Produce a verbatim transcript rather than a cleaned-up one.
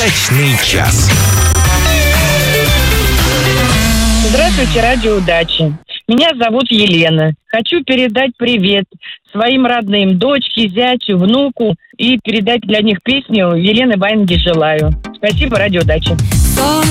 Удачный час. Здравствуйте, радио «Удачи». Меня зовут Елена. Хочу передать привет своим родным, дочке, зятю, внуку и передать для них песню Елены Ваенги «Желаю». Спасибо, радио «Удачи».